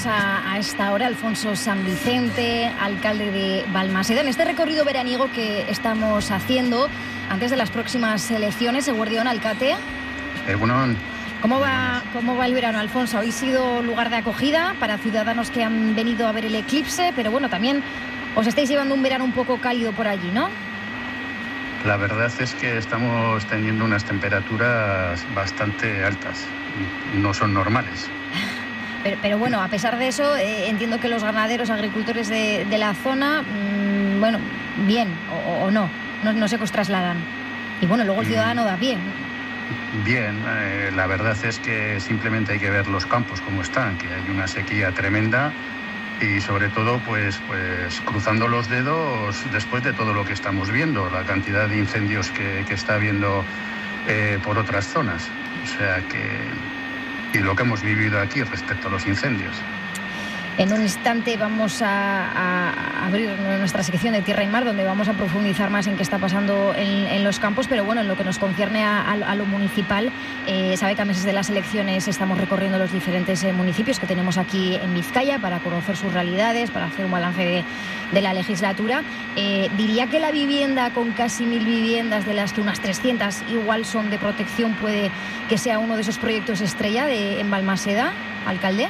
tenemos a esta hora Alfonso San Vicente, alcalde de Balmaseda, en este recorrido veraniego que estamos haciendo antes de las próximas elecciones. Eguerdión, alcate. Egunon. ¿Cómo va el verano, Alfonso? Habéis sido lugar de acogida para ciudadanos que han venido a ver el eclipse, pero bueno, también os estáis llevando un verano un poco cálido por allí, ¿no? La verdad es que estamos teniendo unas temperaturas bastante altas, no son normales. Pero bueno, a pesar de eso, entiendo que los ganaderos, agricultores de la zona, bueno, bien o no se os trasladan. Y bueno, luego el ciudadano da bien. Bien, la verdad es que simplemente hay que ver los campos como están, que hay una sequía tremenda y sobre todo pues cruzando los dedos después de todo lo que estamos viendo, la cantidad de incendios que está habiendo por otras zonas. O sea que, y lo que hemos vivido aquí respecto a los incendios. En un instante vamos a abrir nuestra sección de Tierra y Mar, donde vamos a profundizar más en qué está pasando en los campos, pero bueno, en lo que nos concierne a lo municipal, sabe que a meses de las elecciones estamos recorriendo los diferentes municipios que tenemos aquí en Vizcaya para conocer sus realidades, para hacer un balance de la legislatura. Diría que la vivienda, con casi 1000 viviendas, de las que unas 300 igual son de protección, puede que sea uno de esos proyectos estrella en Balmaseda, alcalde.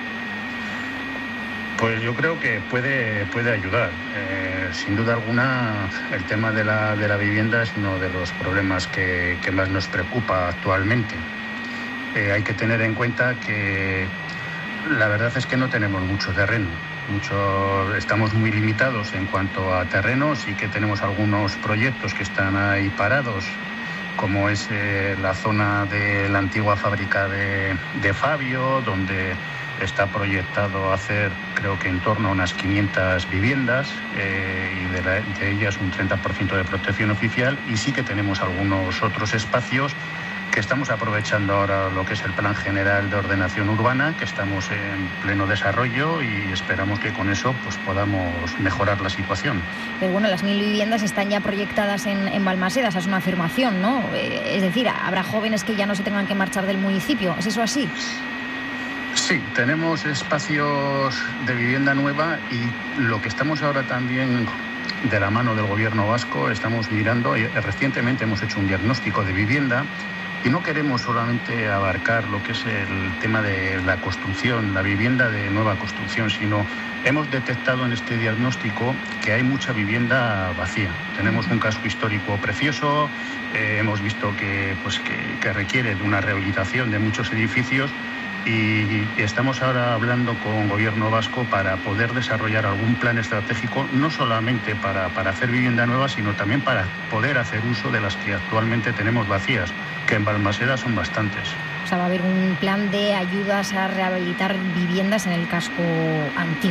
Pues yo creo que puede ayudar. Sin duda alguna, el tema de la vivienda es uno de los problemas que más nos preocupa actualmente. Hay que tener en cuenta que la verdad es que no tenemos mucho terreno. Estamos muy limitados en cuanto a terrenos y que tenemos algunos proyectos que están ahí parados, como es la zona de la antigua fábrica de Fabio, donde está proyectado hacer, creo que en torno a unas 500 viviendas y de ellas un 30% de protección oficial, y sí que tenemos algunos otros espacios que estamos aprovechando ahora, lo que es el Plan General de Ordenación Urbana, que estamos en pleno desarrollo y esperamos que con eso pues podamos mejorar la situación. Pero bueno, las 1000 viviendas están ya proyectadas en Balmaseda, esa es una afirmación, ¿no? Es decir, habrá jóvenes que ya no se tengan que marchar del municipio, ¿es eso así? Sí, tenemos espacios de vivienda nueva y lo que estamos ahora también de la mano del gobierno vasco estamos mirando, y recientemente hemos hecho un diagnóstico de vivienda y no queremos solamente abarcar lo que es el tema de la construcción, la vivienda de nueva construcción, sino hemos detectado en este diagnóstico que hay mucha vivienda vacía. Tenemos un casco histórico precioso, hemos visto que requiere de una rehabilitación de muchos edificios. Y estamos ahora hablando con Gobierno vasco para poder desarrollar algún plan estratégico, no solamente para hacer vivienda nueva, sino también para poder hacer uso de las que actualmente tenemos vacías, que en Balmaseda son bastantes. O sea, va a haber un plan de ayudas a rehabilitar viviendas en el casco antiguo.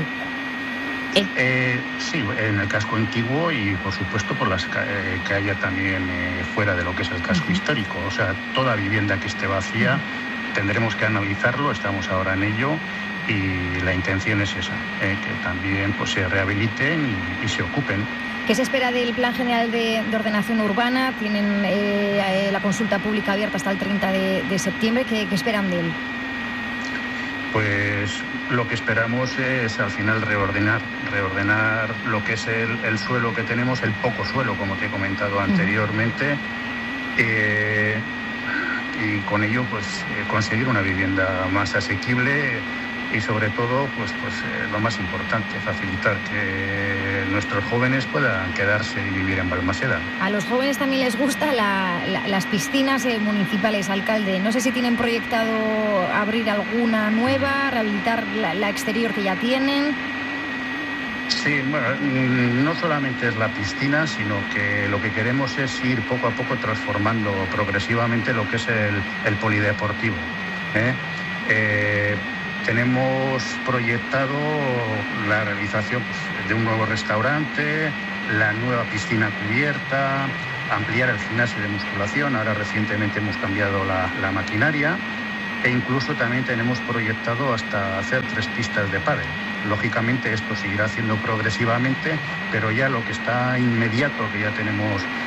Sí, en el casco antiguo y por supuesto por las que haya también fuera de lo que es el casco histórico. O sea, toda vivienda que esté vacía tendremos que analizarlo, estamos ahora en ello y la intención es esa, que también pues se rehabiliten y se ocupen. ¿Qué se espera del Plan General de Ordenación Urbana? Tienen la consulta pública abierta hasta el 30 de septiembre. ¿Qué esperan de él? Pues lo que esperamos es al final reordenar lo que es el suelo que tenemos, el poco suelo, como te he comentado anteriormente, y con ello pues conseguir una vivienda más asequible y sobre todo pues lo más importante, facilitar que nuestros jóvenes puedan quedarse y vivir en Balmaseda. A los jóvenes también les gusta las piscinas municipales, alcalde. No sé si tienen proyectado abrir alguna nueva, rehabilitar la exterior que ya tienen. Sí, bueno, no solamente es la piscina, sino que lo que queremos es ir poco a poco transformando progresivamente lo que es el polideportivo. Tenemos proyectado la realización de un nuevo restaurante, la nueva piscina cubierta, ampliar el gimnasio de musculación. Ahora recientemente hemos cambiado la maquinaria e incluso también tenemos proyectado hasta hacer 3 pistas de pádel. Lógicamente esto seguirá haciendo progresivamente, pero ya lo que está inmediato, que ya tenemos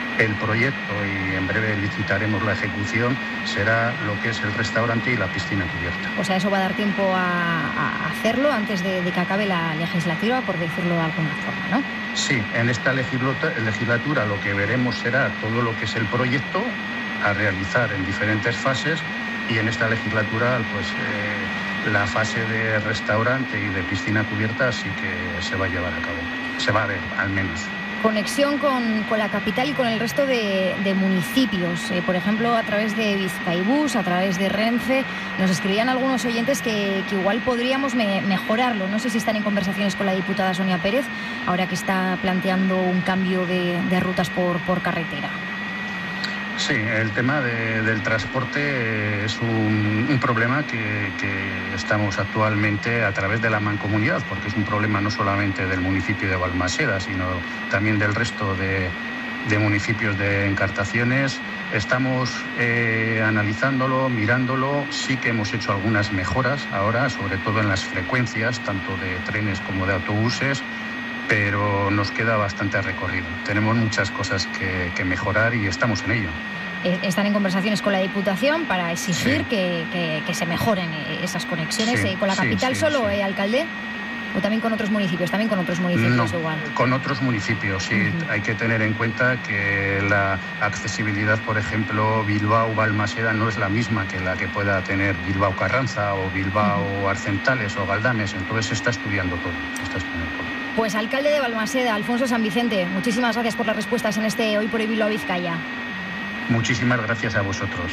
el proyecto, y en breve licitaremos la ejecución, será lo que es el restaurante y la piscina cubierta. O sea, eso va a dar tiempo a hacerlo antes de que acabe la legislatura, por decirlo de alguna forma, ¿no? Sí, en esta legislatura lo que veremos será todo lo que es el proyecto a realizar en diferentes fases, y en esta legislatura pues la fase de restaurante y de piscina cubierta sí que se va a llevar a cabo. Se va a ver, al menos. Conexión con la capital y con el resto de municipios, por ejemplo, a través de Bizkaibus, a través de Renfe. Nos escribían algunos oyentes que igual podríamos mejorarlo. No sé si están en conversaciones con la diputada Sonia Pérez, ahora que está planteando un cambio de rutas por carretera. Sí, el tema del transporte es un problema que estamos actualmente a través de la mancomunidad, porque es un problema no solamente del municipio de Balmaseda, sino también del resto de municipios de Encartaciones. Estamos analizándolo, mirándolo. Sí que hemos hecho algunas mejoras ahora, sobre todo en las frecuencias, tanto de trenes como de autobuses, pero nos queda bastante recorrido. Tenemos muchas cosas que mejorar y estamos en ello. Están en conversaciones con la Diputación para exigir que se mejoren esas conexiones con la capital solo, alcalde, o también con otros municipios. También con otros municipios no, igual. Con otros municipios, sí. Hay que tener en cuenta que la accesibilidad, por ejemplo, Bilbao-Balmaseda no es la misma que la que pueda tener Bilbao-Carranza o Bilbao-Arcentales o Galdames. Entonces se está estudiando todo. Pues alcalde de Balmaseda, Alfonso San Vicente, muchísimas gracias por las respuestas en este Hoy por Hoy Bilbao Vizcaya. Muchísimas gracias a vosotros.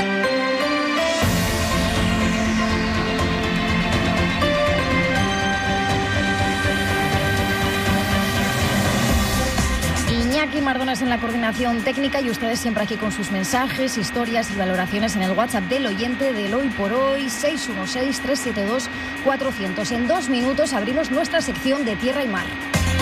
Iñaki Mardones en la coordinación técnica y ustedes siempre aquí con sus mensajes, historias y valoraciones en el WhatsApp del oyente del Hoy por Hoy, 616-372-400. En 2 minutos abrimos nuestra sección de Tierra y Mar.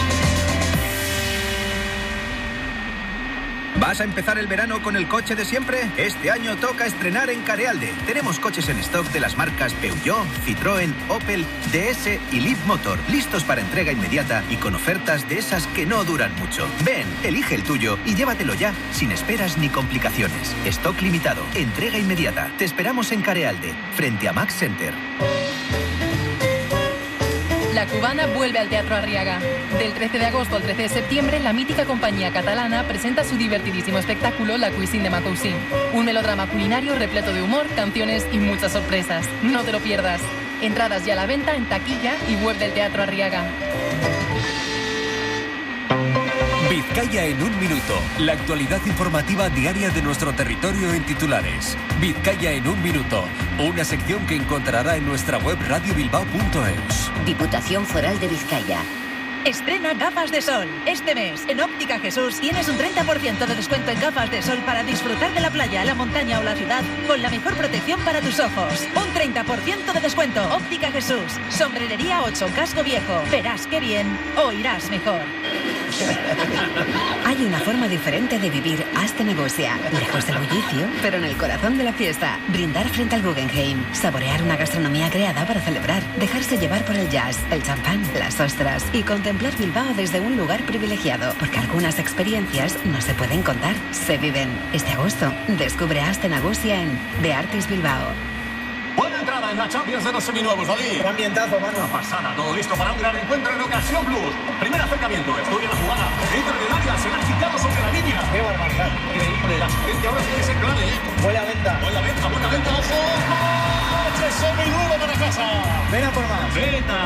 ¿Vas a empezar el verano con el coche de siempre? Este año toca estrenar en Carealde. Tenemos coches en stock de las marcas Peugeot, Citroën, Opel, DS y Leapmotor, listos para entrega inmediata y con ofertas de esas que no duran mucho. Ven, elige el tuyo y llévatelo ya, sin esperas ni complicaciones. Stock limitado, entrega inmediata. Te esperamos en Carealde, frente a Max Center. La Cubana vuelve al Teatro Arriaga. Del 13 de agosto al 13 de septiembre, la mítica compañía catalana presenta su divertidísimo espectáculo La Cuisine de Matousin. Un melodrama culinario repleto de humor, canciones y muchas sorpresas. No te lo pierdas. Entradas ya a la venta en taquilla y web del Teatro Arriaga. Vizcaya en un minuto. La actualidad informativa diaria de nuestro territorio en titulares. Vizcaya en un minuto. Una sección que encontrará en nuestra web radiobilbao.eus. Diputación Foral de Vizcaya. Estrena gafas de sol. Este mes, en Óptica Jesús, tienes un 30% de descuento en gafas de sol para disfrutar de la playa, la montaña o la ciudad con la mejor protección para tus ojos. Un 30% de descuento. Óptica Jesús. Sombrerería 8, casco viejo. Verás qué bien, oirás mejor. Hay una forma diferente de vivir Aste Negocia. Lejos del bullicio, pero en el corazón de la fiesta. Brindar frente al Guggenheim. Saborear una gastronomía creada para celebrar. Dejarse llevar por el jazz, el champán, las ostras. Y contemplar Bilbao desde un lugar privilegiado. Porque algunas experiencias no se pueden contar, se viven. Este agosto, descubre Aste Negocia en The Artist Bilbao. Buena entrada en la Champions de los seminuevos, David. Un ambientazo, mano. Una pasada, todo listo para un gran encuentro en Ocasión Plus. Primer acercamiento, estudia la jugada. Entra en el área, se la ha quitado sobre la línea. ¡Qué barbaridad! Increíble, la asistencia ahora tiene que ser clave, ¿eh? Huele a venta. Buena venta, ojo. ¡Seminuevo para casa! Ven a por más. Venta.